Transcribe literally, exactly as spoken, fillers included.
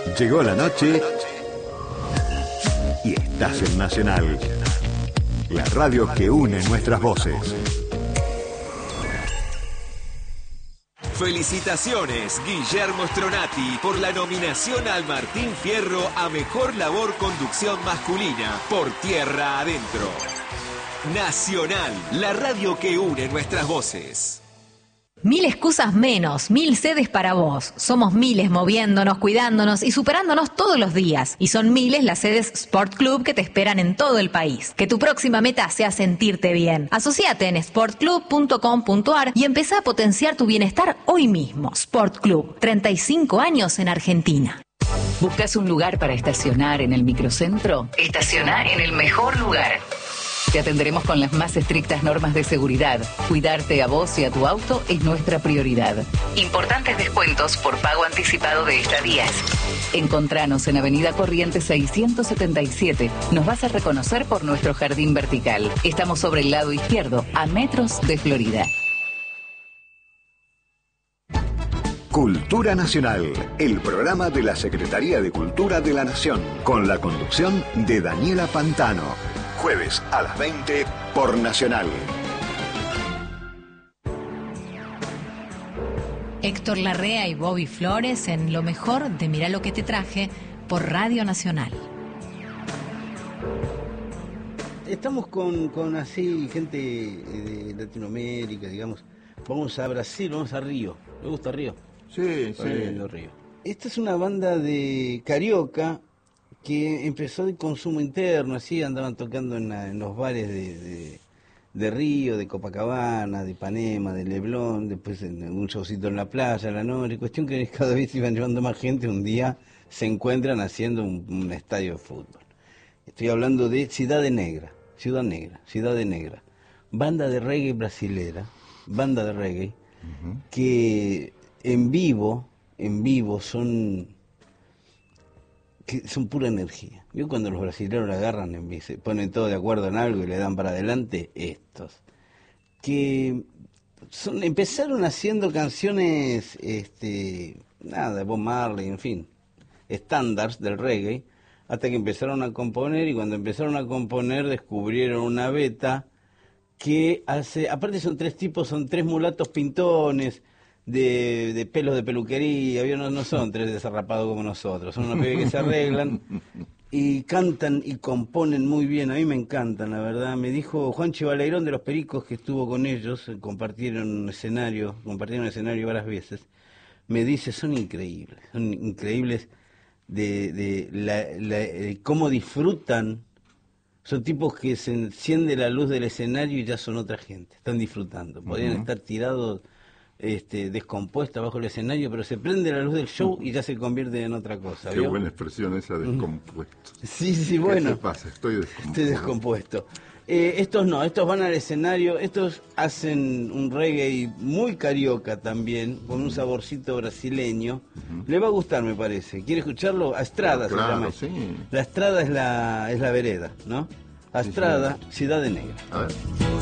Llegó la noche y estás en Nacional, la radio que une nuestras voces. Felicitaciones, Guillermo Stronati, por la nominación al Martín Fierro a Mejor Labor Conducción Masculina por Tierra Adentro. Nacional, la radio que une nuestras voces. Mil excusas menos, mil sedes para vos. Somos miles moviéndonos, cuidándonos y superándonos todos los días. Y son miles las sedes Sport Club que te esperan en todo el país. Que tu próxima meta sea sentirte bien. Asociate en sport club punto com punto a r y empezá a potenciar tu bienestar hoy mismo. Sport Club, treinta y cinco años en Argentina. ¿Buscas un lugar para estacionar en el microcentro? Estaciona en el mejor lugar. Te atenderemos con las más estrictas normas de seguridad. Cuidarte a vos y a tu auto es nuestra prioridad. Importantes descuentos por pago anticipado de estadías. Encontranos en Avenida Corrientes seiscientos setenta y siete. Nos vas a reconocer por nuestro jardín vertical. Estamos sobre el lado izquierdo, a metros de Florida. Cultura Nacional, el programa de la Secretaría de Cultura de la Nación, con la conducción de Daniela Pantano. Jueves a las veinte por Nacional. Héctor Larrea y Bobby Flores en Lo Mejor de Mirá lo que te traje por Radio Nacional. Estamos con, con así gente de Latinoamérica, digamos. Vamos a Brasil, vamos a Río. ¿Le gusta Río? Sí, Está sí. viendo Río. Esta es una banda de carioca que empezó de consumo interno, así andaban tocando en, la, en los bares de, de, de Río, de Copacabana, de Ipanema, de Leblon, después en un showcito en la playa, la noche, cuestión que cada vez iban llevando más gente, un día se encuentran haciendo un, un estadio de fútbol. Estoy hablando de Ciudad Negra, Ciudad Negra, Ciudad Negra, banda de reggae brasilera, banda de reggae, uh-huh. que en vivo, en vivo son... que son pura energía. Yo cuando los brasileños la agarran, se ponen todos de acuerdo en algo y le dan para adelante, estos. Que son, empezaron haciendo canciones, este, nada, de Bob Marley, en fin, estándares del reggae, hasta que empezaron a componer, y cuando empezaron a componer descubrieron una beta que hace, aparte son tres tipos, son tres mulatos pintones, De, de pelos de peluquería, no, no son tres desarrapados como nosotros, son unos pibes que se arreglan y cantan y componen muy bien. A mí me encantan, la verdad. Me dijo Juanchi Baleirón de Los Pericos, que estuvo con ellos, compartieron un escenario, compartieron escenario varias veces, me dice, son increíbles, son increíbles de, de la, la, de cómo disfrutan. Son tipos que se enciende la luz del escenario y ya son otra gente, están disfrutando, podrían uh-huh. estar tirados Este, descompuesta bajo el escenario, pero se prende la luz del show y ya se convierte en otra cosa. Qué ¿vio? buena expresión esa, descompuesto. Sí, sí, bueno. ¿Qué te pasa? Estoy descompuesto. Estoy descompuesto. Eh, estos no, estos van al escenario, estos hacen un reggae muy carioca también, con un saborcito brasileño. Uh-huh. Le va a gustar, me parece. ¿Quiere escucharlo? Astrada claro, se llama. Sí. La Astrada es la, es la vereda, ¿no? Astrada, sí, sí. Ciudad Negra. A ver.